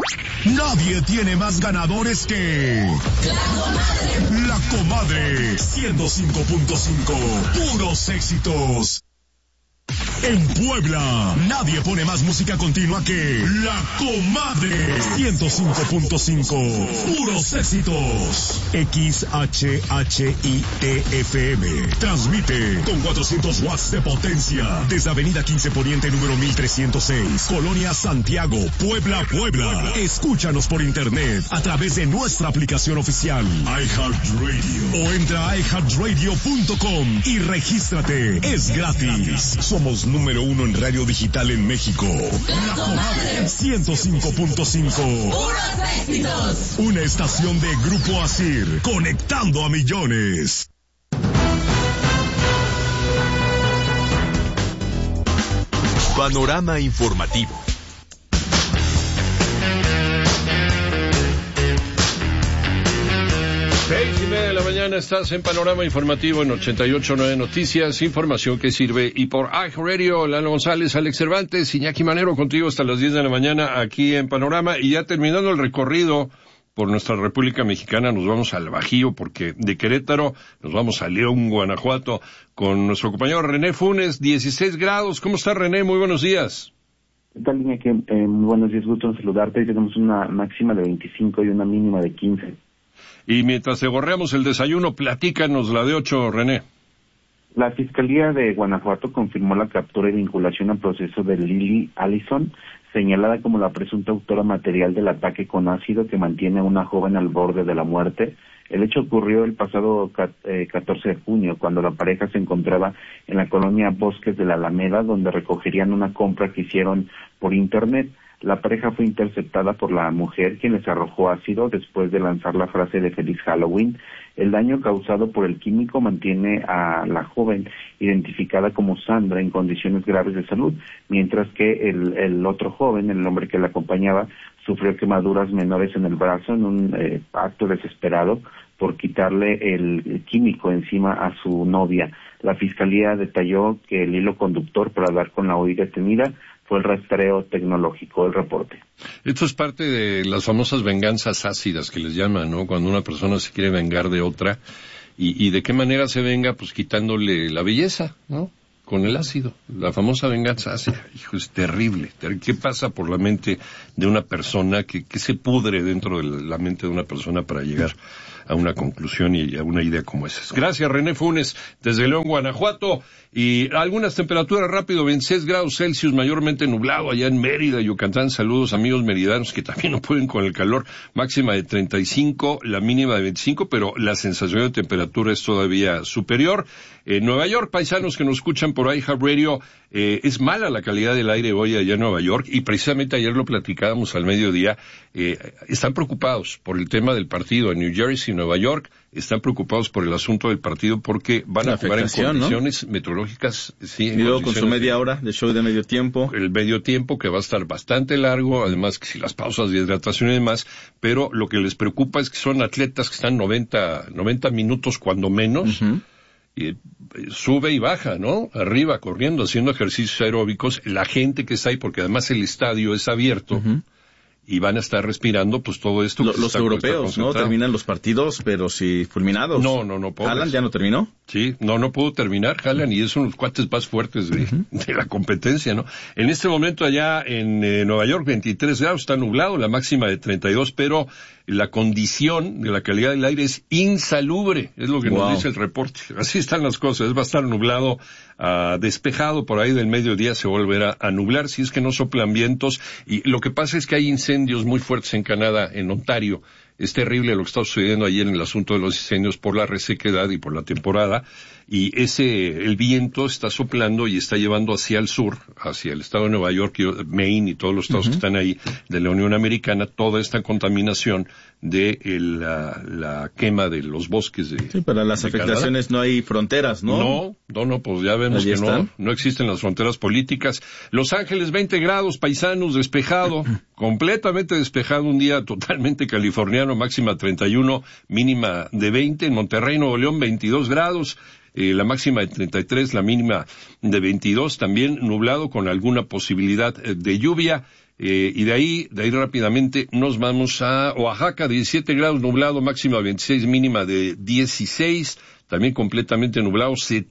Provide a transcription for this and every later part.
Nadie tiene más ganadores que... La Comadre 105.5. Puros éxitos. En Puebla, nadie pone más música continua que La Comadre 105.5. Puros éxitos. XHHITFM. Transmite con 400 watts de potencia desde Avenida 15 Poniente número 1306, Colonia Santiago, Puebla, Puebla. Escúchanos por internet a través de nuestra aplicación oficial iHeartRadio o entra a iHeartRadio.com y regístrate. Es gratis. Somos número 1 en radio digital en México. La Comadre 105.5. ¡Puros éxitos! Una estación de Grupo Asir, conectando a millones. Panorama informativo. 6:30 de la mañana estás en Panorama Informativo en 88.9 Noticias, información que sirve, y por iHeartRadio, Lalo González, Alex Cervantes, Iñaki Manero contigo hasta las 10 de la mañana aquí en Panorama. Y ya terminando el recorrido por nuestra República Mexicana, nos vamos al Bajío, porque de Querétaro nos vamos a León, Guanajuato, con nuestro compañero René Funes. 16 grados. ¿Cómo está, René? Muy buenos días. ¿Qué tal, Iñaki? Muy buenos días, gusto en saludarte. Hoy tenemos una máxima de 25 y una mínima de 15. Y mientras te gorreamos el desayuno, platícanos la de 8, René. La Fiscalía de Guanajuato confirmó la captura y vinculación al proceso de Lily Allison, señalada como la presunta autora material del ataque con ácido que mantiene a una joven al borde de la muerte. El hecho ocurrió el pasado 14 de junio, cuando la pareja se encontraba en la colonia Bosques de la Alameda, donde recogerían una compra que hicieron por internet. La pareja fue interceptada por la mujer, quien les arrojó ácido después de lanzar la frase de Feliz Halloween. El daño causado por el químico mantiene a la joven identificada como Sandra en condiciones graves de salud, mientras que el otro joven, el hombre que la acompañaba, sufrió quemaduras menores en el brazo en un acto desesperado por quitarle el químico encima a su novia. La Fiscalía detalló que el hilo conductor para dar con la hoy detenida fue el rastreo tecnológico, el reporte. Esto es parte de las famosas venganzas ácidas que les llaman, ¿no? Cuando una persona se quiere vengar de otra, y de qué manera se venga, pues quitándole la belleza, ¿no? Con el ácido, la famosa venganza ácida. Hijo, es terrible. ¿Qué pasa por la mente de una persona? ¿Qué se pudre dentro de la mente de una persona para llegar a una conclusión y a una idea como esa? Gracias, René Funes, desde León, Guanajuato. Y algunas temperaturas rápido, 26 grados Celsius, mayormente nublado allá en Mérida, Yucatán. Saludos, amigos meridanos, que también no pueden con el calor. Máxima de 35, la mínima de 25, pero la sensación de temperatura es todavía superior. En Nueva York, paisanos que nos escuchan por iHeartRadio, es mala la calidad del aire hoy allá en Nueva York, y precisamente ayer lo platicábamos al mediodía. Están preocupados por el tema del partido en New Jersey y Nueva York. Están preocupados por el asunto del partido porque van a jugar en condiciones meteorológicas. Sí, y luego con su media hora de show de medio tiempo. El medio tiempo, que va a estar bastante largo, además que si las pausas de hidratación y demás, pero lo que les preocupa es que son atletas que están 90 minutos cuando menos. Uh-huh. Y sube y baja, ¿no? Arriba, corriendo, haciendo ejercicios aeróbicos. La gente que está ahí, porque además el estadio es abierto. Uh-huh. Y van a estar respirando, pues, todo esto. Los europeos, ¿no? Terminan los partidos, pero sí fulminados. No. ¿Haaland ya no terminó? Sí, no pudo terminar Haaland, y son los cuates más fuertes de la competencia, ¿no? En este momento allá en Nueva York, 23 grados, está nublado, la máxima de 32, pero la condición de la calidad del aire es insalubre, es lo que nos dice el reporte. Así están las cosas, va a estar nublado, despejado, por ahí del mediodía se volverá a nublar, si es que no soplan vientos, y lo que pasa es que hay incendios muy fuertes en Canadá, en Ontario. Es terrible lo que está sucediendo ayer en el asunto de los incendios por la resequedad y por la temporada, y el viento está soplando y está llevando hacia el sur, hacia el estado de Nueva York, Maine y todos los estados que están ahí de la Unión Americana, toda esta contaminación de la quema de los bosques de Sí, para las afectaciones Canadá. No hay fronteras, ¿no? No, pues ya vemos que no existen las fronteras políticas. Los Ángeles, 20 grados, paisanos, despejado, completamente despejado, un día totalmente californiano, máxima 31, mínima de 20, en Monterrey, Nuevo León, 22 grados, la máxima de 33, la mínima de 22, también nublado con alguna posibilidad de lluvia. Y de ahí rápidamente nos vamos a Oaxaca, 17 grados nublado, máxima de 26, mínima de 16, también completamente nublado,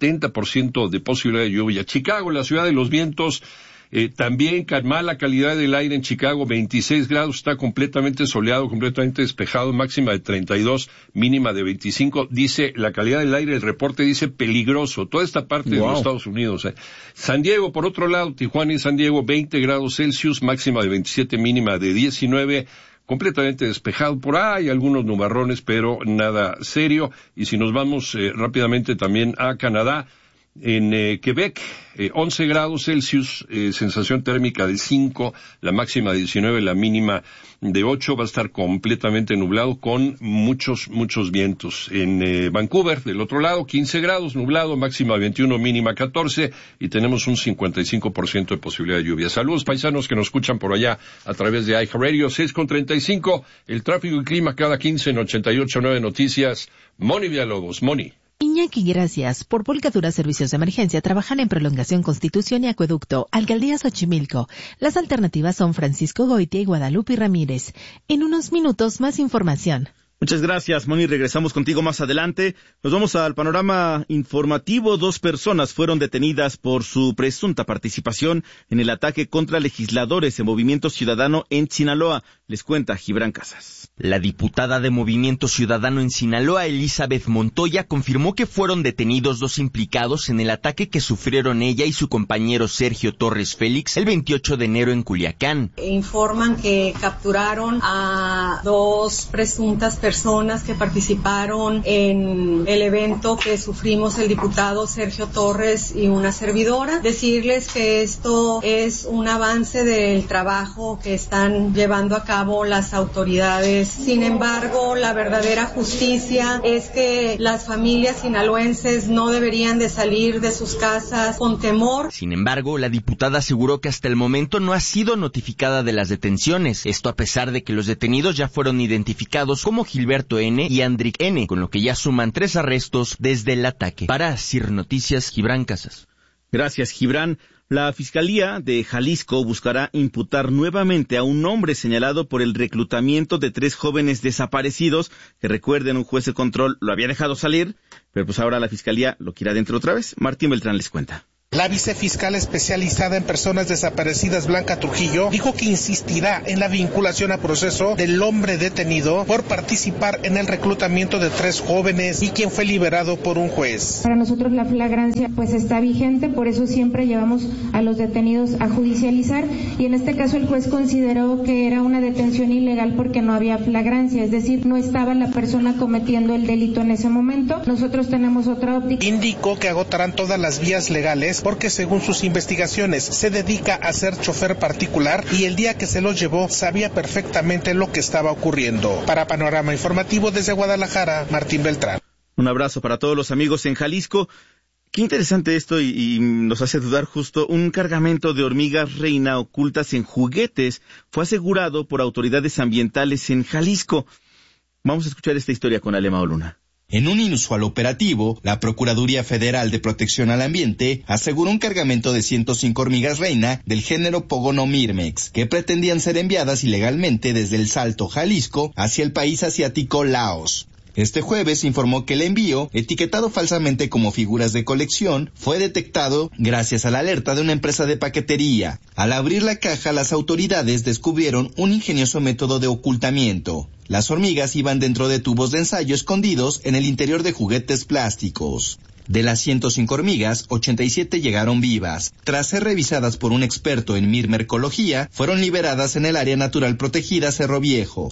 70% de posibilidad de lluvia. Chicago, la ciudad de los vientos, también mala calidad del aire en Chicago, 26 grados, está completamente soleado, completamente despejado, máxima de 32, mínima de 25. Dice, la calidad del aire, el reporte dice peligroso, toda esta parte de los Estados Unidos. San Diego, por otro lado, Tijuana y San Diego, 20 grados Celsius, máxima de 27, mínima de 19, completamente despejado. Por ahí algunos nubarrones, pero nada serio. Y si nos vamos rápidamente también a Canadá, en Quebec, 11 grados Celsius, sensación térmica de 5, la máxima de 19, la mínima de 8, va a estar completamente nublado con muchos vientos. En Vancouver, del otro lado, 15 grados, nublado, máxima de 21, mínima 14, y tenemos un 55% de posibilidad de lluvia. Saludos, paisanos que nos escuchan por allá a través de iHeartRadio, 6:35, el tráfico y clima cada 15 en 88.9 Noticias. Moni Villalobos, Moni. Iñaki, gracias. Por Volcadura Servicios de Emergencia trabajan en Prolongación Constitución y Acueducto, Alcaldía Xochimilco. Las alternativas son Francisco Goitia y Guadalupe Ramírez. En unos minutos más información. Muchas gracias, Moni. Regresamos contigo más adelante. Nos vamos al panorama informativo. 2 personas fueron detenidas por su presunta participación en el ataque contra legisladores de Movimiento Ciudadano en Sinaloa. Les cuenta Gibran Casas. La diputada de Movimiento Ciudadano en Sinaloa, Elizabeth Montoya, confirmó que fueron detenidos 2 implicados en el ataque que sufrieron ella y su compañero Sergio Torres Félix el 28 de enero en Culiacán. Informan que capturaron a 2 presuntas personas que participaron en el evento que sufrimos el diputado Sergio Torres y una servidora. Decirles que esto es un avance del trabajo que están llevando a cabo las autoridades. Sin embargo, la verdadera justicia es que las familias sinaloenses no deberían de salir de sus casas con temor. Sin embargo, la diputada aseguró que hasta el momento no ha sido notificada de las detenciones. Esto a pesar de que los detenidos ya fueron identificados como Gilberto N. y Andrick N., con lo que ya suman 3 arrestos desde el ataque. Para CIR Noticias, Gibran Casas. Gracias, Gibran. La Fiscalía de Jalisco buscará imputar nuevamente a un hombre señalado por el reclutamiento de 3 jóvenes desaparecidos, que recuerden, un juez de control lo había dejado salir, pero pues ahora la Fiscalía lo quiere adentro otra vez. Martín Beltrán les cuenta. La vicefiscal especializada en personas desaparecidas, Blanca Trujillo, dijo que insistirá en la vinculación a proceso del hombre detenido por participar en el reclutamiento de 3 jóvenes y quien fue liberado por un juez. Para nosotros la flagrancia pues está vigente, por eso siempre llevamos a los detenidos a judicializar, y en este caso el juez consideró que era una detención ilegal porque no había flagrancia, es decir, no estaba la persona cometiendo el delito en ese momento. Nosotros tenemos otra óptica. Indicó que agotarán todas las vías legales porque según sus investigaciones se dedica a ser chofer particular y el día que se los llevó sabía perfectamente lo que estaba ocurriendo. Para Panorama Informativo desde Guadalajara, Martín Beltrán. Un abrazo para todos los amigos en Jalisco. Qué interesante esto y nos hace dudar justo. Un cargamento de hormigas reina ocultas en juguetes fue asegurado por autoridades ambientales en Jalisco. Vamos a escuchar esta historia con Alema Luna. En un inusual operativo, la Procuraduría Federal de Protección al Ambiente aseguró un cargamento de 105 hormigas reina del género Pogonomyrmex, que pretendían ser enviadas ilegalmente desde El Salto, Jalisco, hacia el país asiático Laos. Este jueves informó que el envío, etiquetado falsamente como figuras de colección, fue detectado gracias a la alerta de una empresa de paquetería. Al abrir la caja, las autoridades descubrieron un ingenioso método de ocultamiento. Las hormigas iban dentro de tubos de ensayo escondidos en el interior de juguetes plásticos. De las 105 hormigas, 87 llegaron vivas. Tras ser revisadas por un experto en mirmercología, fueron liberadas en el área natural protegida Cerro Viejo.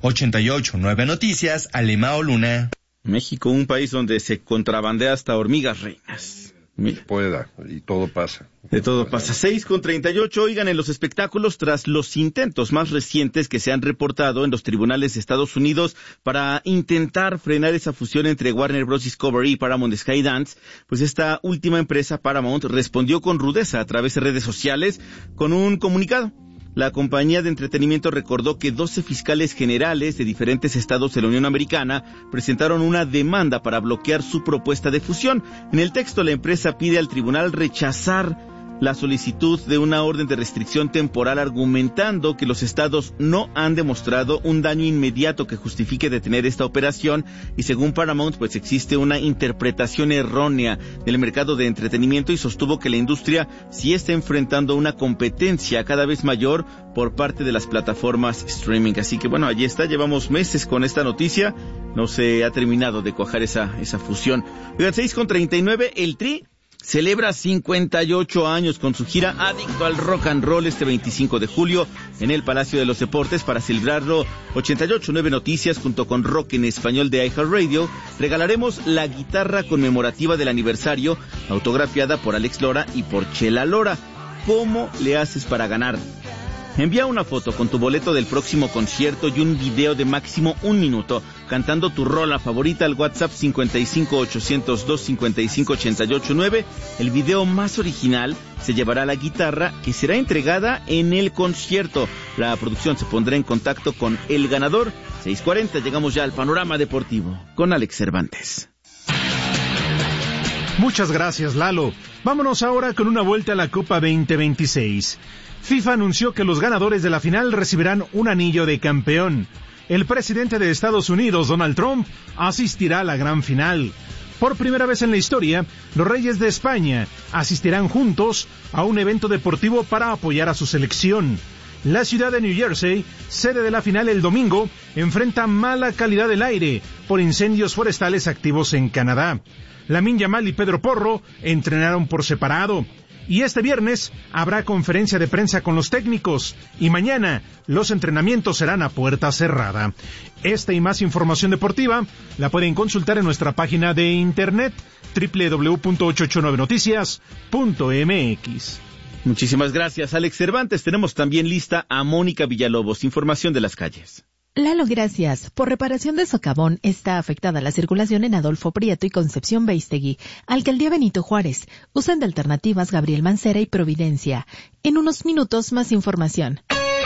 88.9 Noticias, Alema Luna. México, un país donde se contrabandea hasta hormigas reinas. Pueda, y todo pasa. De todo pasa. 6:38, oigan, en los espectáculos, tras los intentos más recientes que se han reportado en los tribunales de Estados Unidos para intentar frenar esa fusión entre Warner Bros. Discovery y Paramount Skydance, pues esta última empresa, Paramount, respondió con rudeza a través de redes sociales con un comunicado. La compañía de entretenimiento recordó que 12 fiscales generales de diferentes estados de la Unión Americana presentaron una demanda para bloquear su propuesta de fusión. En el texto, la empresa pide al tribunal rechazar la solicitud de una orden de restricción temporal argumentando que los estados no han demostrado un daño inmediato que justifique detener esta operación y según Paramount pues existe una interpretación errónea del mercado de entretenimiento y sostuvo que la industria sí está enfrentando una competencia cada vez mayor por parte de las plataformas streaming. Así que bueno, allí está, llevamos meses con esta noticia, no se ha terminado de cuajar esa fusión. 6:39, el Tri celebra 58 años con su gira Adicto al Rock and Roll este 25 de julio en el Palacio de los Deportes. Para celebrarlo, 88.9 Noticias junto con Rock en Español de iHeartRadio regalaremos la guitarra conmemorativa del aniversario autografiada por Alex Lora y por Chela Lora. ¿Cómo le haces para ganar? Envía una foto con tu boleto del próximo concierto y un video de máximo 1 minuto cantando tu rola favorita al WhatsApp 55-802-55-889. El video más original se llevará la guitarra que será entregada en el concierto. La producción se pondrá en contacto con el ganador. 6:40, llegamos ya al panorama deportivo con Alex Cervantes. Muchas gracias, Lalo. Vámonos ahora con una vuelta a la Copa 2026. FIFA anunció que los ganadores de la final recibirán un anillo de campeón. El presidente de Estados Unidos, Donald Trump, asistirá a la gran final. Por primera vez en la historia, los Reyes de España asistirán juntos a un evento deportivo para apoyar a su selección. La ciudad de New Jersey, sede de la final el domingo, enfrenta mala calidad del aire por incendios forestales activos en Canadá. Lamine Yamal y Pedro Porro entrenaron por separado. Y este viernes habrá conferencia de prensa con los técnicos y mañana los entrenamientos serán a puerta cerrada. Esta y más información deportiva la pueden consultar en nuestra página de internet www.889noticias.mx. Muchísimas gracias, Alex Cervantes. Tenemos también lista a Mónica Villalobos, información de las calles. Lalo, gracias. Por reparación de socavón está afectada la circulación en Adolfo Prieto y Concepción Beistegui. Alcaldía Benito Juárez. Usan de alternativas Gabriel Mancera y Providencia. En unos minutos más información.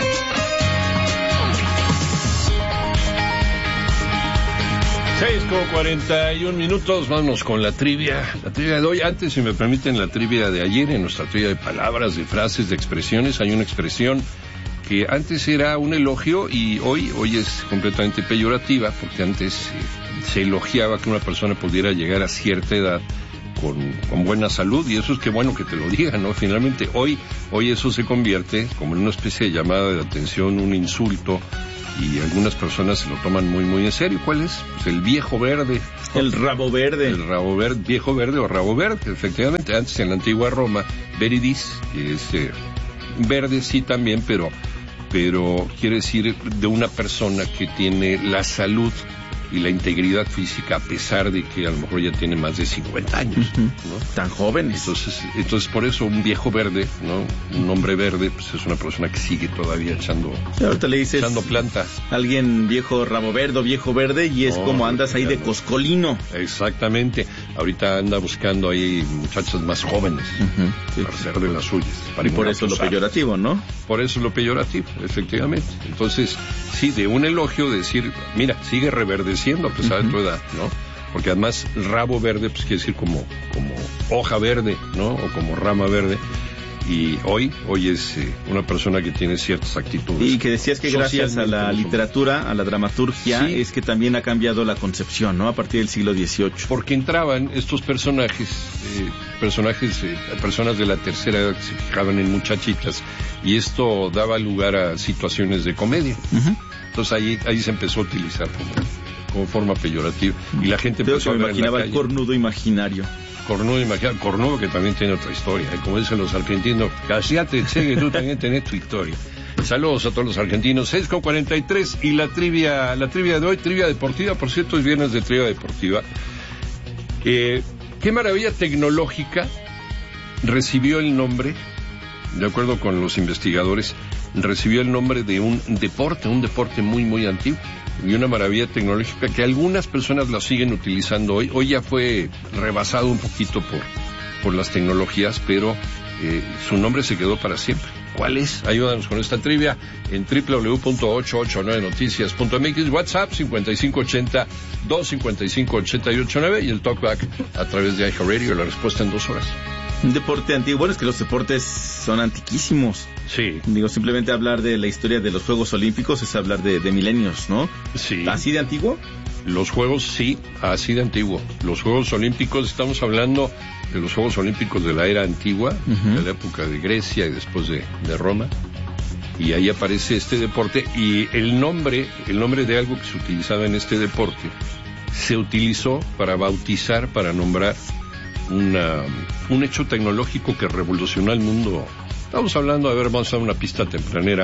6:41, vámonos con la trivia de hoy. Antes, si me permiten, la trivia de ayer, en nuestra trivia de palabras, de frases, de expresiones. Hay una expresión que antes era un elogio y hoy es completamente peyorativa, porque antes se elogiaba que una persona pudiera llegar a cierta edad con buena salud, y eso es que bueno que te lo digan, ¿no? Finalmente hoy eso se convierte como en una especie de llamada de atención, un insulto, y algunas personas se lo toman muy muy en serio. ¿Cuál es? Pues el viejo verde. El rabo verde. El rabo verde, viejo verde o rabo verde, efectivamente. Antes en la antigua Roma, veridis, que es verde sí también, pero quiere decir de una persona que tiene la salud y la integridad física a pesar de que a lo mejor ya tiene más de 50 años, ¿no? Tan jóvenes. Entonces por eso un viejo verde, ¿no? Un hombre verde, pues es una persona que sigue todavía echando planta. Alguien viejo rabo verde o viejo verde y es como andas ahí de coscolino. Exactamente. Ahorita anda buscando ahí muchachas más jóvenes para hacer de las suyas. Y por eso lo peyorativo, ¿no? Por eso lo peyorativo, efectivamente. Entonces, sí, de un elogio decir, mira, sigue reverdeciendo a pesar de tu edad, ¿no? Porque además rabo verde pues quiere decir como hoja verde, ¿no? O como rama verde. Y hoy es una persona que tiene ciertas actitudes. Y que decías que gracias a la literatura, a la dramaturgia, sí, es que también ha cambiado la concepción, ¿no? A partir del siglo XVIII. Porque entraban estos personas de la tercera edad que se fijaban en muchachitas, y esto daba lugar a situaciones de comedia. Entonces ahí se empezó a utilizar como forma peyorativa. Y la gente empezó a ver imaginaba el cornudo imaginario. Cornudo que también tiene otra historia, como dicen los argentinos, cállate, que tú también tenés tu historia. Saludos a todos los argentinos. 6:43 y la trivia de hoy, trivia deportiva, por cierto, es viernes de trivia deportiva. Qué maravilla tecnológica recibió el nombre, de acuerdo con los investigadores, recibió el nombre de un deporte muy muy antiguo, y una maravilla tecnológica que algunas personas la siguen utilizando hoy. Hoy ya fue rebasado un poquito por las tecnologías, pero su nombre se quedó para siempre. ¿Cuál es? Ayúdanos con esta trivia en www.889noticias.mx, WhatsApp 5580-255-889 y el talkback a través de iHeartRadio. La respuesta en 2 horas. Un deporte antiguo. Bueno, es que los deportes son antiquísimos. Sí. Digo, simplemente hablar de la historia de los Juegos Olímpicos es hablar de milenios, ¿no? Sí. ¿Así de antiguo? Los Juegos, sí, así de antiguo. Los Juegos Olímpicos, estamos hablando de los Juegos Olímpicos de la era antigua, de la época de Grecia y después de Roma. Y ahí aparece este deporte y el nombre de algo que se utilizaba en este deporte se utilizó para bautizar, para nombrar un hecho tecnológico que revolucionó el mundo. Estamos hablando, vamos a una pista tempranera.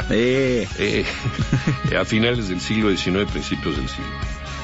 A finales del siglo XIX, principios del siglo.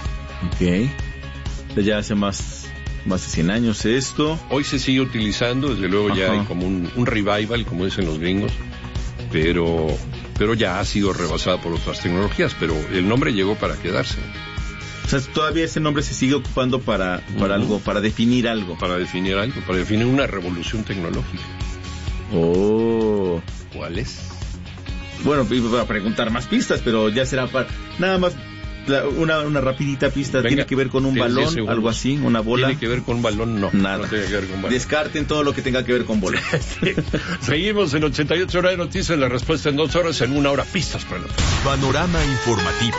Ok. Ya hace más de 100 años esto. Hoy se sigue utilizando, desde luego ya hay como un revival, como dicen los gringos, pero ya ha sido rebasada por otras tecnologías, pero el nombre llegó para quedarse. O sea, todavía ese nombre se sigue ocupando para algo, para definir algo. Para definir una revolución tecnológica. Oh. ¿Cuál es? Bueno, iba a preguntar más pistas, pero ya será para... Nada más, una rapidita pista. Venga, ¿tiene que ver con un balón, algo así, una bola? ¿Tiene que ver con un balón? No. Nada. No tiene que ver con balón. Descarten todo lo que tenga que ver con bola. Sí. Seguimos en 88 horas de noticias, la respuesta en 2 horas, en 1 hora, pistas para nosotros. Panorama informativo.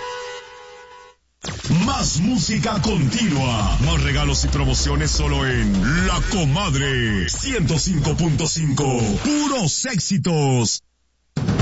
Más música continua. Más regalos y promociones solo en La Comadre 105.5. Puros éxitos.